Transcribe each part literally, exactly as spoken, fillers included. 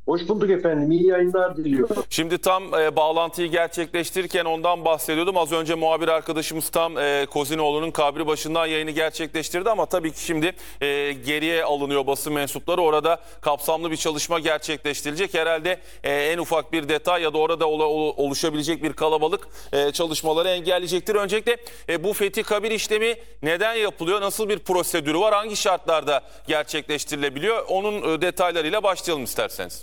Hoş bulduk efendim. İyi yayınlar diliyorum. Şimdi tam e, bağlantıyı gerçekleştirirken ondan bahsediyordum. Az önce muhabir arkadaşımız tam e, Kozinoğlu'nun kabri başından yayını gerçekleştirdi ama tabii ki şimdi e, geriye alınıyor basın mensupları. Orada kapsamlı bir çalışma gerçekleştirilecek. Herhalde e, en ufak bir detay ya da orada ol, ol, oluşabilecek bir kalabalık e, çalışmaları engelleyecektir. Öncelikle e, bu fethi kabir işlemi neden yapılıyor? Nasıl bir prosedürü var? Hangi şartlarda gerçekleştirilebiliyor? Onun e, detaylarıyla başlayalım isterseniz.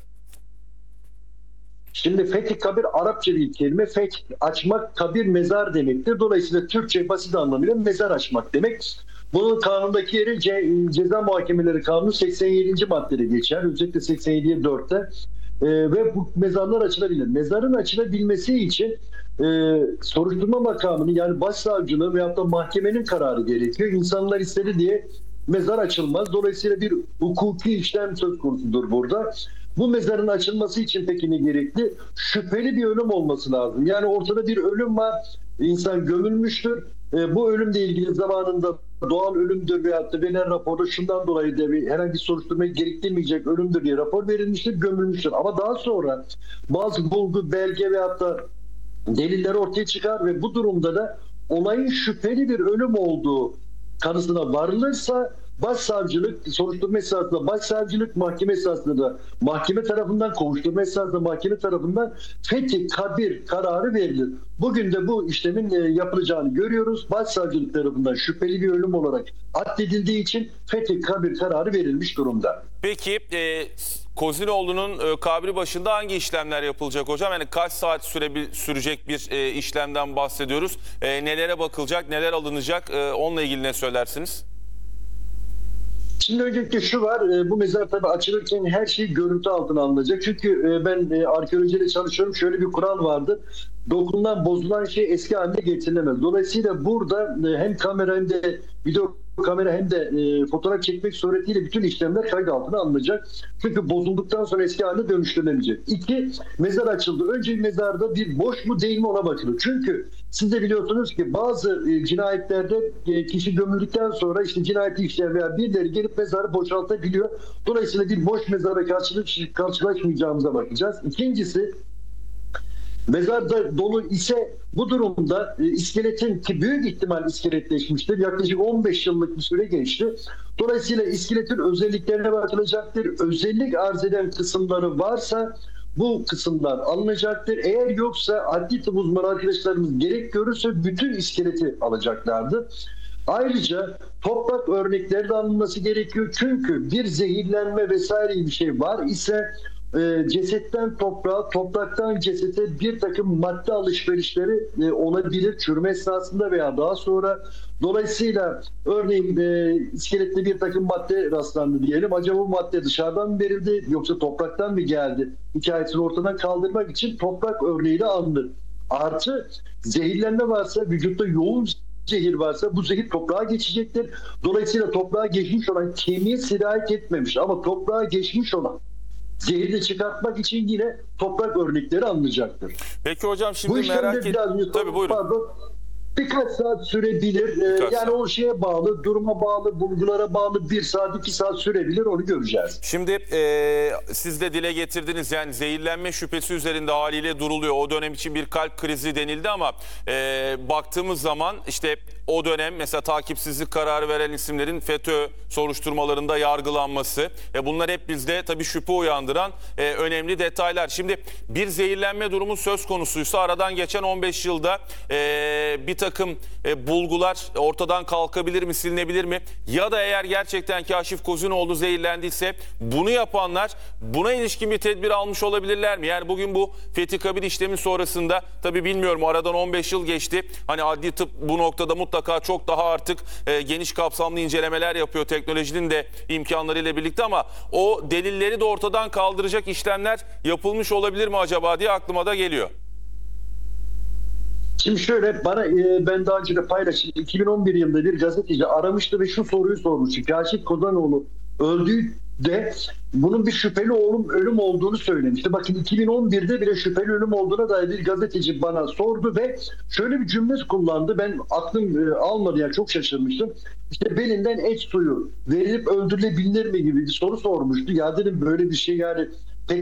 Şimdi Fethi Kabir Arapça bir kelime. Feth açmak, kabir mezar demektir. Dolayısıyla Türkçe basit anlamıyla mezar açmak demek. Bunun kanundaki yeri Ce Ceza Muhakemeleri Kanunu seksen yedinci maddede geçer. Özellikle seksen yediye dörtte. Ee, ve bu mezarlar açılabilir. Mezarın açılabilmesi için e, soruşturma makamının yani başsavcılığı veyahut da mahkemenin kararı gerekiyor. İnsanlar istedi diye mezar açılmaz. Dolayısıyla bir hukuki işlem söz konusudur burada. Bu mezarın açılması için peki ne gerekli? Şüpheli bir ölüm olması lazım. Yani ortada bir ölüm var, insan gömülmüştür. E, bu ölümle ilgili zamanında doğal ölümdür veyahut da verilen raporda şundan dolayı da bir herhangi soruşturmayı gerektirmeyecek ölümdür diye rapor verilmiştir, gömülmüştür. Ama daha sonra bazı bulgu, belge veyahut da deliller ortaya çıkar ve bu durumda da olayın şüpheli bir ölüm olduğu kanısına varılırsa başsavcılık, soruşturma esnasında başsavcılık, mahkeme esnasında da mahkeme tarafından, kovuşturma esnasında mahkeme tarafından fethi kabir kararı verilir. Bugün de bu işlemin yapılacağını görüyoruz. Başsavcılık tarafından şüpheli bir ölüm olarak addedildiği için fethi kabir kararı verilmiş durumda. Peki e, Kozinoğlu'nun e, kabri başında hangi işlemler yapılacak hocam? Yani kaç saat süre, sürecek bir e, işlemden bahsediyoruz? E, nelere bakılacak, neler alınacak? E, onunla ilgili ne söylersiniz? Şimdi öncelikle şu var, bu mezar tabii açılırken her şey görüntü altına alınacak. Çünkü ben arkeolojiyle çalışıyorum, şöyle bir kural vardı. Dokunulan, bozulan şey eski haline getirilemez. Dolayısıyla burada hem kamera hem de video kamera hem de e, fotoğraf çekmek suretiyle bütün işlemler kayıt altına alınacak. Çünkü bozulduktan sonra eski haline dönüştürülemeyecek. İki, mezar açıldı. Önce mezarda bir boş mu değil mi ona bakılır. Çünkü siz de biliyorsunuz ki bazı e, cinayetlerde e, kişi gömüldükten sonra işte cinayeti işleyen veya birileri gelip mezarı boşaltabiliyor. Dolayısıyla bir boş mezara karşılaşmayacağımıza bakacağız. İkincisi, mezarda dolu ise bu durumda e, iskeletin ki büyük ihtimal iskeletleşmiştir. Yaklaşık on beş yıllık bir süre geçti. Dolayısıyla iskeletin özelliklerine bakılacaktır. Özellik arz eden kısımları varsa bu kısımlar alınacaktır. Eğer yoksa adli tıp uzmanı arkadaşlarımız gerek görürse bütün iskeleti alacaklardır. Ayrıca toprak örnekleri de alınması gerekiyor. Çünkü bir zehirlenme vesaire bir şey var ise E, cesetten toprağa, topraktan cesete bir takım madde alışverişleri e, olabilir çürüme esnasında veya daha sonra. Dolayısıyla örneğin e, iskelette bir takım madde rastlandı diyelim. Acaba bu madde dışarıdan mı verildi yoksa topraktan mı geldi? Hikayesini ortadan kaldırmak için toprak örneği de alınır. Artı zehirlenme varsa, vücutta yoğun zehir varsa bu zehir toprağa geçecektir. Dolayısıyla toprağa geçmiş olan kemiğe sirayet etmemiş ama toprağa geçmiş olan zehri çıkartmak için yine toprak örnekleri alınacaktır. Peki hocam şimdi bu merak ettim. Tabii buyurun. Pardon, birkaç saat sürebilir. Birkaç yani saat. O şeye bağlı, duruma bağlı, bulgulara bağlı bir saat, iki saat sürebilir. Onu göreceğiz. Şimdi e, siz de dile getirdiniz yani zehirlenme şüphesi üzerinde haliyle duruluyor. O dönem için bir kalp krizi denildi ama e, baktığımız zaman işte o dönem mesela takipsizlik kararı veren isimlerin FETÖ soruşturmalarında yargılanması. E, bunlar hep bizde tabii şüphe uyandıran e, önemli detaylar. Şimdi bir zehirlenme durumu söz konusuysa aradan geçen on beş yılda e, bir takım e, bulgular ortadan kalkabilir mi, silinebilir mi? Ya da eğer gerçekten Kaşif Kozinoğlu zehirlendiyse bunu yapanlar buna ilişkin bir tedbir almış olabilirler mi? Yani bugün bu fethi kabir işlemi sonrasında tabii bilmiyorum aradan on beş yıl geçti. Hani adli tıp bu noktada mutlaka çok daha artık e, geniş kapsamlı incelemeler yapıyor teknolojinin de imkanlarıyla birlikte ama o delilleri de ortadan kaldıracak işlemler yapılmış olabilir mi acaba diye aklıma da geliyor. Şimdi şöyle bana e, ben daha önce de paylaştım. iki bin on bir yılında bir gazeteci aramıştı ve şu soruyu sormuştu. Kaşif Kozinoğlu öldüğünde bunun bir şüpheli ölüm, ölüm olduğunu söylemişti. Bakın iki bin on birde bile şüpheli ölüm olduğuna dair bir gazeteci bana sordu ve şöyle bir cümle kullandı. Ben aklım e, almadı yani çok şaşırmıştım. İşte belinden et suyu verilip öldürülebilir mi gibi bir soru sormuştu. Ya dedim böyle bir şey yani